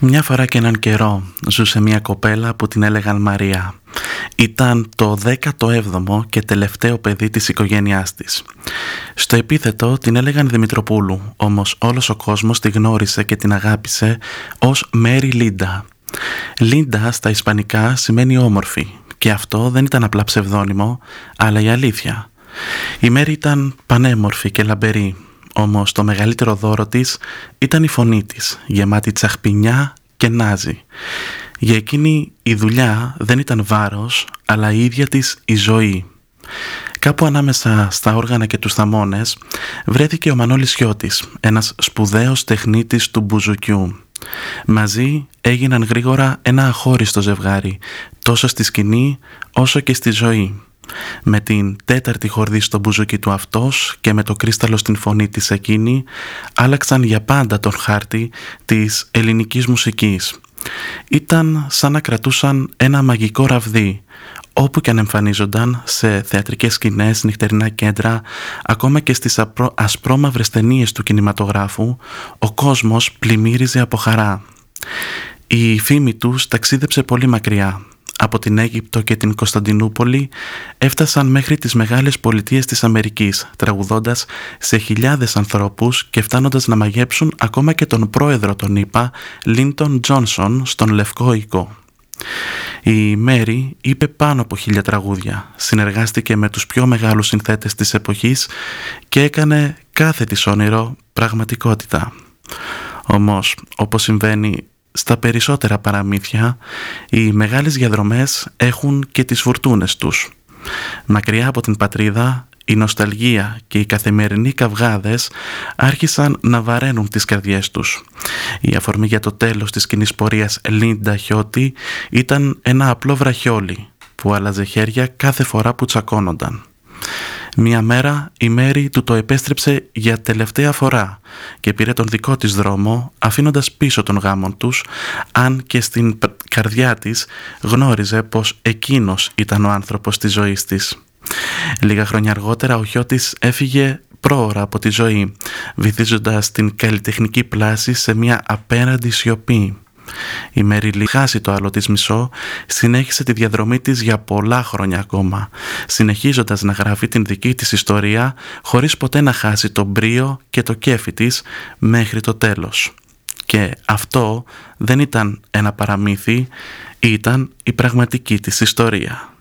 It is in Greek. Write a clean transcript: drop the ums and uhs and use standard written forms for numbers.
Μια φορά και έναν καιρό ζούσε μια κοπέλα που την έλεγαν Μαρία. Ήταν το 17ο και τελευταίο παιδί της οικογένειάς της. Στο επίθετο την έλεγαν Δημητροπούλου, όμως όλος ο κόσμος τη γνώρισε και την αγάπησε ως Μέρι Λίντα. Λίντα στα ισπανικά σημαίνει όμορφη και αυτό δεν ήταν απλά ψευδώνυμο, αλλά η αλήθεια. Η Μέρι ήταν πανέμορφη και λαμπερή. Όμως το μεγαλύτερο δώρο της ήταν η φωνή της, γεμάτη τσαχπινιά και νάζι. Για εκείνη η δουλειά δεν ήταν βάρος, αλλά η ίδια της η ζωή. Κάπου ανάμεσα στα όργανα και τους θαμώνες βρέθηκε ο Μανώλης Σιώτης, ένας σπουδαίος τεχνίτης του μπουζουκιού. Μαζί έγιναν γρήγορα ένα αχώριστο ζευγάρι, τόσο στη σκηνή όσο και στη ζωή. Με την τέταρτη χορδή στο μπουζούκι του αυτός και με το κρίσταλο στην φωνή της εκείνη άλλαξαν για πάντα τον χάρτη της ελληνικής μουσικής. Ήταν σαν να κρατούσαν ένα μαγικό ραβδί. Όπου και αν εμφανίζονταν, σε θεατρικές σκηνές, νυχτερινά κέντρα, ακόμα και στις ασπρόμαυρες ταινίες του κινηματογράφου, ο κόσμος πλημμύριζε από χαρά. Η φήμη τους ταξίδεψε πολύ μακριά. Από την Αίγυπτο και την Κωνσταντινούπολη έφτασαν μέχρι τις μεγάλες πολιτείες της Αμερικής, τραγουδώντας σε χιλιάδες ανθρώπους και φτάνοντας να μαγέψουν ακόμα και τον πρόεδρο των ΗΠΑ, Λίντον Τζόνσον, στον Λευκό Οίκο. Η Μέρι είπε πάνω από 1000 τραγούδια, συνεργάστηκε με τους πιο μεγάλους συνθέτες της εποχής και έκανε κάθε της όνειρο πραγματικότητα. Όμως, όπως συμβαίνει στα περισσότερα παραμύθια, οι μεγάλες διαδρομές έχουν και τις φουρτούνες τους. Μακριά από την πατρίδα, η νοσταλγία και οι καθημερινοί καυγάδες άρχισαν να βαραίνουν τις καρδιές τους. Η αφορμή για το τέλος της κοινής πορείας Λίντα Χιώτη ήταν ένα απλό βραχιόλι που άλλαζε χέρια κάθε φορά που τσακώνονταν. Μια μέρα η Μέρι του το επέστρεψε για τελευταία φορά και πήρε τον δικό της δρόμο, αφήνοντας πίσω τον γάμον τους, αν και στην καρδιά της γνώριζε πως εκείνος ήταν ο άνθρωπος της ζωής της. Λίγα χρόνια αργότερα ο Χιώτης έφυγε πρόωρα από τη ζωή, βυθίζοντας την καλλιτεχνική πλάση σε μια απέραντη σιωπή. Η Μέρι, χάσει το άλλο της μισό, συνέχισε τη διαδρομή της για πολλά χρόνια ακόμα, συνεχίζοντας να γράφει την δική της ιστορία χωρίς ποτέ να χάσει το μπρίο και το κέφι της μέχρι το τέλος. Και αυτό δεν ήταν ένα παραμύθι, ήταν η πραγματική της ιστορία.